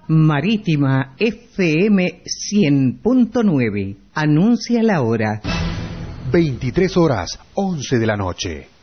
Marítima FM 100.9. Anuncia la hora. 23 horas, 11 de la noche.